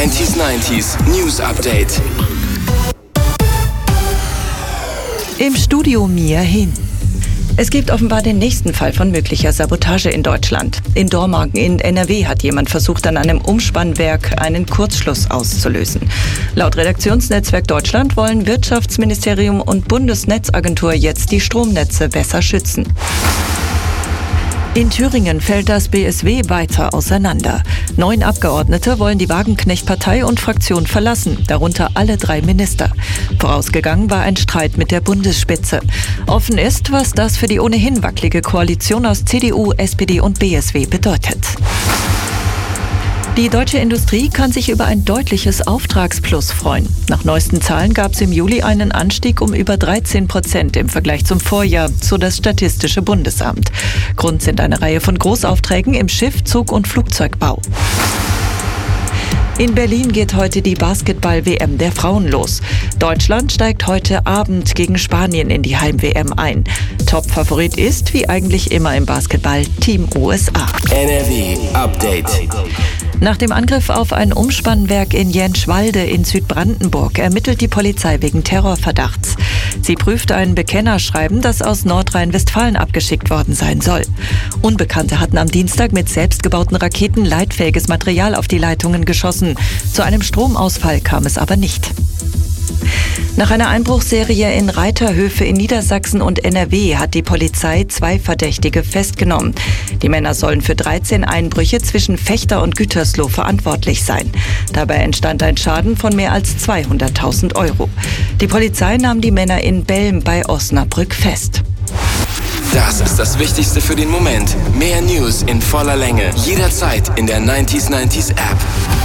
90s News Update. Im Studio Mia Hin. Es gibt offenbar den nächsten Fall von möglicher Sabotage in Deutschland. In Dormagen in NRW hat jemand versucht, an einem Umspannwerk einen Kurzschluss auszulösen. Laut Redaktionsnetzwerk Deutschland wollen Wirtschaftsministerium und Bundesnetzagentur jetzt die Stromnetze besser schützen. In Thüringen fällt das BSW weiter auseinander. 9 Abgeordnete wollen die Wagenknecht-Partei und Fraktion verlassen, darunter alle 3 Minister. Vorausgegangen war ein Streit mit der Bundesspitze. Offen ist, was das für die ohnehin wackelige Koalition aus CDU, SPD und BSW bedeutet. Die deutsche Industrie kann sich über ein deutliches Auftragsplus freuen. Nach neuesten Zahlen gab es im Juli einen Anstieg um über 13% im Vergleich zum Vorjahr, so das Statistische Bundesamt. Grund sind eine Reihe von Großaufträgen im Schiff-, Zug- und Flugzeugbau. In Berlin geht heute die Basketball-WM der Frauen los. Deutschland steigt heute Abend gegen Spanien in die Heim-WM ein. Top-Favorit ist, wie eigentlich immer im Basketball, Team USA. NRW Update. Nach dem Angriff auf ein Umspannwerk in Jänschwalde in Südbrandenburg ermittelt die Polizei wegen Terrorverdachts. Sie prüft ein Bekennerschreiben, das aus Nordrhein-Westfalen abgeschickt worden sein soll. Unbekannte hatten am Dienstag mit selbstgebauten Raketen leitfähiges Material auf die Leitungen geschossen. Zu einem Stromausfall kam es aber nicht. Nach einer Einbruchsserie in Reiterhöfe in Niedersachsen und NRW hat die Polizei 2 Verdächtige festgenommen. Die Männer sollen für 13 Einbrüche zwischen Vechta und Gütersloh verantwortlich sein. Dabei entstand ein Schaden von mehr als 200.000 €. Die Polizei nahm die Männer in Belm bei Osnabrück fest. Das ist das Wichtigste für den Moment. Mehr News in voller Länge. Jederzeit in der 90s App.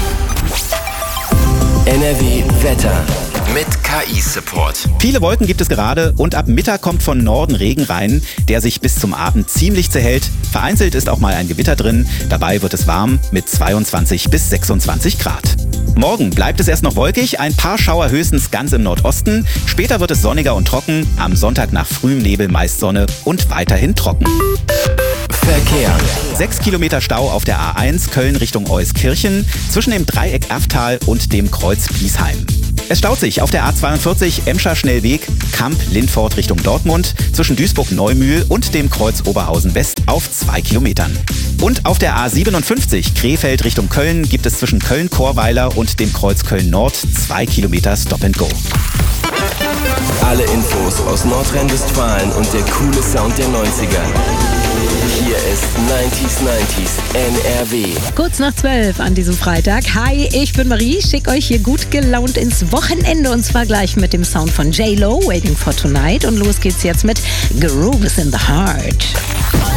NRW Wetter. Mit KI-Support. Viele Wolken gibt es gerade und ab Mittag kommt von Norden Regen rein, der sich bis zum Abend ziemlich zerhält. Vereinzelt ist auch mal ein Gewitter drin. Dabei wird es warm mit 22 bis 26 Grad. Morgen bleibt es erst noch wolkig, ein paar Schauer höchstens ganz im Nordosten. Später wird es sonniger und trocken. Am Sonntag nach frühem Nebel meist Sonne und weiterhin trocken. Verkehr. 6 Kilometer Stau auf der A1 Köln Richtung Euskirchen zwischen dem Dreieck Erftal und dem Kreuz Biesheim. Es staut sich auf der A42 Emscher Schnellweg Kamp-Lindfort Richtung Dortmund zwischen Duisburg-Neumühl und dem Kreuz Oberhausen West auf 2 Kilometern. Und auf der A57 Krefeld Richtung Köln gibt es zwischen Köln-Chorweiler und dem Kreuz Köln-Nord 2 Kilometer Stop and Go. Alle Infos aus Nordrhein-Westfalen und der coole Sound der 90er. Hier ist 90s NRW. Kurz nach 12 an diesem Freitag. Hi, ich bin Marie, schick euch hier gut gelaunt ins Wochenende und zwar gleich mit dem Sound von J-Lo, Waiting for Tonight. Und los geht's jetzt mit Groove is in the Heart.